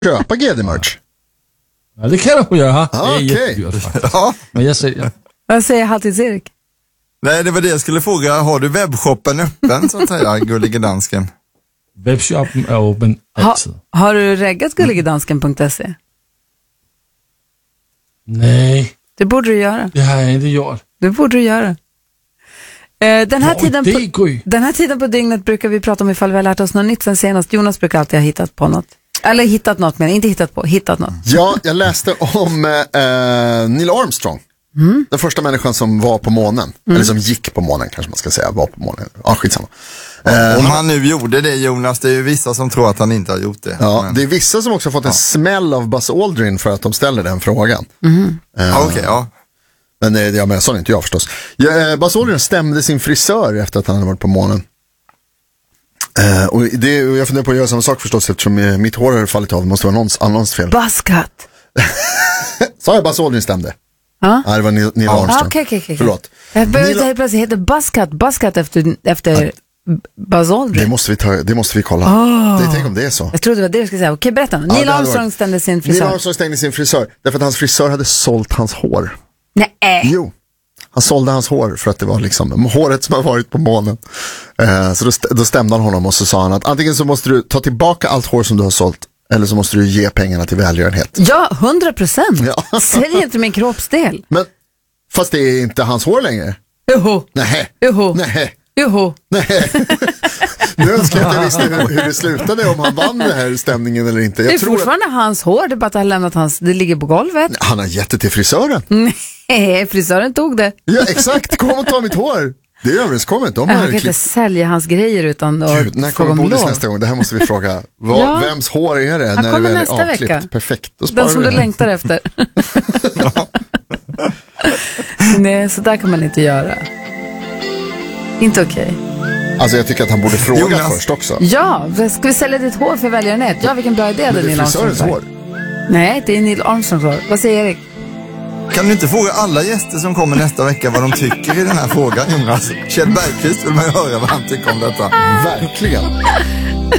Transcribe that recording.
köpa GD-merch? Ja, det kan du göra. Ah, det är okej. jättedyrt faktiskt. Ja. Men jag säger... Vad säger Halvtids-Erik? Nej, det var det jag skulle fråga. Har du webbshoppen öppen så att säga, Gullige Dansken? Webbshoppen är öppen alltid. Har du reggat gulligedansken.se? Nej, Det borde du göra. det har jag inte gjort. Det borde du göra. Den här tiden på dygnet brukar vi prata om ifall vi har lärt oss något nytt sen senast. Jonas brukar alltid ha hittat på något. Eller hittat något, men inte hittat något. Ja, jag läste om Neil Armstrong. Den första människan som var på månen. Eller som gick på månen kanske man ska säga. Var på månen. Ja, skitsamma. Om han nu gjorde det, Jonas, det är ju vissa som tror att han inte har gjort det. Ja, Men... det är vissa som också har fått en smäll av Buzz Aldrin för att de ställer den frågan. Okej, ja. Men jag sa inte jag förstås. Buzz Aldrin stämde sin frisör efter att han hade varit på månen. Och jag funderar på att göra samma sak förstås eftersom mitt hår har fallit av. Det måste vara någons annons fel. Buzzcut. Sa jag Buzz Aldrin stämde? Ja. Nej, det var Neil Armstrong. Okej. Förlåt. Jag började plötsligt heta Buzzcut efter Buzz Aldrin. Det måste vi kolla. Tänk om det är så. Jag trodde det var det du skulle säga. Okej, berätta. Neil Armstrong stängde sin frisör. Neil Armstrong stängde sin frisör därför att hans frisör hade sålt hans hår. Nej. Jo. Han sålde hans hår för att det var liksom håret som har varit på månen. Så då stämde han honom och så sa han att antingen så måste du ta tillbaka allt hår som du har sålt eller så måste du ge pengarna till välgörenhet. Ja, 100%. Ja. Sälj inte min kroppsdel. Men fast det är inte hans hår längre. Joho. Nej. Joho. Nej. Joho. Nej. Nu önskar jag att jag visste hur det slutade, om han vann den här stämningen eller inte. Det är fortfarande hans hår, det är bara att han har lämnat det ligger på golvet. Han har gett det till frisören. Nej, frisören tog det. Ja, exakt. Kom och ta mitt hår. Det är överenskommet. Jag kan inte sälja hans grejer utan att Gud, när kommer Bodis nästa gång? Det här måste vi fråga. Vems hår är det? Han när kommer det nästa vecka. Perfekt. Den som du längtar efter. Nej, så där kan man inte göra. Inte okej. Alltså jag tycker att han borde fråga Jonas. först också. Ja, ska vi sälja ditt hår för välgörenhet? Ja, vilken bra idé. Men det är Neil frisörens Armstrong. hår. Nej, det är Neil Armstrongs hår. Vad säger Erik? Kan du inte fråga alla gäster som kommer nästa vecka vad de tycker i den här frågan, Jonas? Kjell Bergqvist vill man ju höra vad han tycker om detta. Verkligen.